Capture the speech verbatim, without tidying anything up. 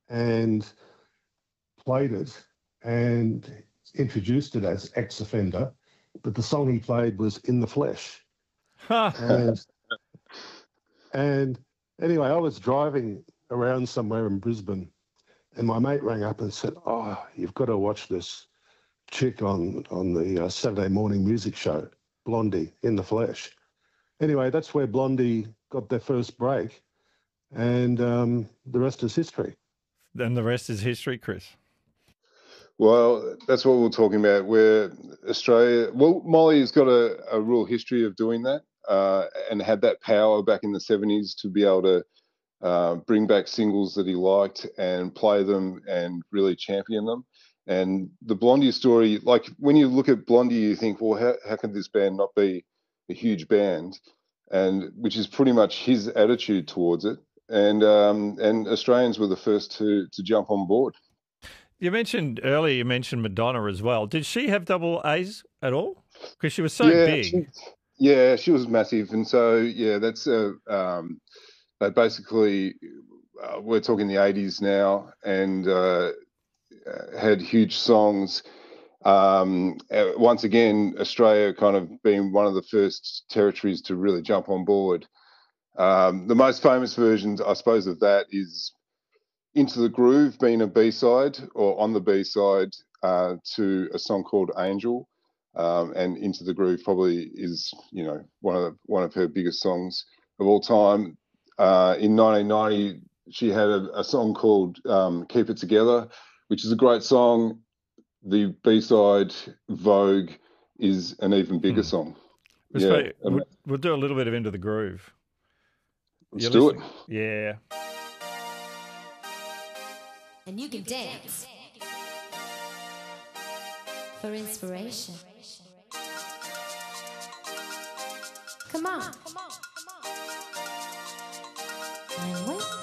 and played it and introduced it as Ex Offender, but the song he played was In the Flesh. and and anyway, I was driving around somewhere in Brisbane, and my mate rang up and said, "Oh, you've got to watch this chick on on the uh, Saturday morning music show, Blondie, In the Flesh." Anyway, that's where Blondie got their first break, and um, the rest is history. Then the rest is history, Chris. Well, that's what we we're talking about, where Australia, well, Molly has got a, a real history of doing that uh, and had that power back in the seventies to be able to uh, bring back singles that he liked and play them and really champion them. And the Blondie story, like when you look at Blondie, you think, well, how, how can this band not be a huge band? And which is pretty much his attitude towards it. And um, and Australians were the first to to jump on board. You mentioned earlier, you mentioned Madonna as well. Did she have double A's at all? Because she was so yeah, big. She, yeah, she was massive. And so, yeah, that's a, um, they basically, uh, we're talking the eighties now, and uh, had huge songs. Um, once again, Australia kind of being one of the first territories to really jump on board. Um, the most famous versions, I suppose, of that is Into the Groove being a B-side or on the B-side uh, to a song called Angel. Um, and Into the Groove probably is, you know, one of the, one of her biggest songs of all time. Uh, in nineteen ninety, she had a, a song called um, Keep It Together, which is a great song. The B-side, Vogue, is an even bigger hmm. song. Yeah, funny. We'll, we'll do a little bit of Into the Groove. Let's You're do listening? it. Yeah. And you can dance for inspiration. Come on. I'm waiting.